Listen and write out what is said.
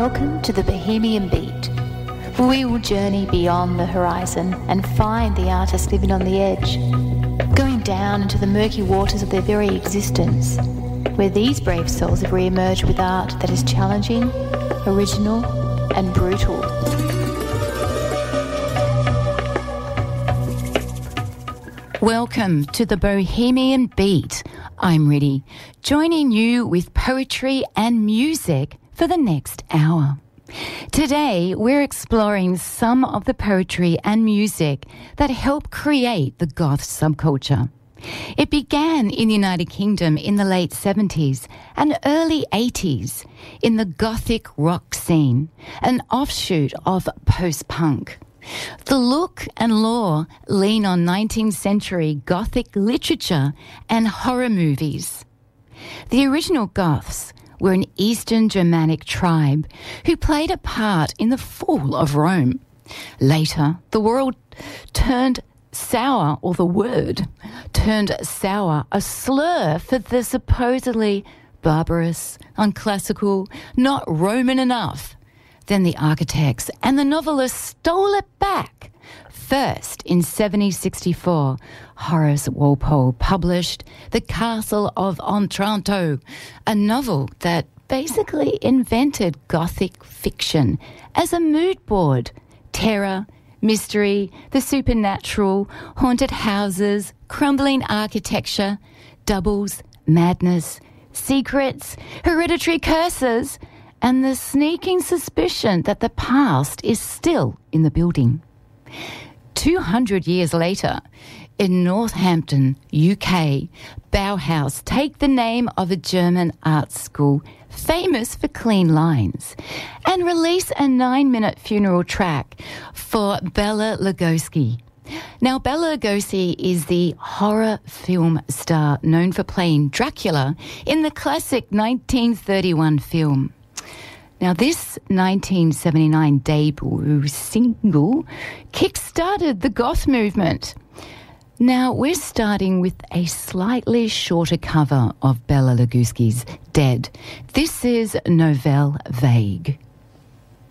Welcome to the Bohemian Beat. We will journey beyond the horizon and find the artist living on the edge, going down into the murky waters of their very existence, where these brave souls have re-emerged with art that is challenging, original and brutal. Welcome to the Bohemian Beat. I'm Riddy, joining you with poetry and music for the next hour. Today, we're exploring some of the poetry and music that helped create the goth subculture. It began in the United Kingdom in the late 70s and early 80s in the gothic rock scene, an offshoot of post-punk. The look and lore lean on 19th century Gothic literature and horror movies. The original Goths were an Eastern Germanic tribe who played a part in the fall of Rome. Later, the world turned sour, or the word turned sour, a slur for the supposedly barbarous, unclassical, not Roman enough. Then the architects and the novelists stole it back. First, in 1764, Horace Walpole published The Castle of Otranto, a novel that basically invented Gothic fiction as a mood board. Terror, mystery, the supernatural, haunted houses, crumbling architecture, doubles, madness, secrets, hereditary curses, and the sneaking suspicion that the past is still in the building. 200 years later, in Northampton, UK, Bauhaus take the name of a German art school famous for clean lines and release a 9-minute funeral track for Bela Lugosi. Now, Bela Lugosi is the horror film star known for playing Dracula in the classic 1931 film. Now, this 1979 debut single kick-started the goth movement. Now, we're starting with a slightly shorter cover of Bela Lugosi's Dead. This is Nouvelle Vague.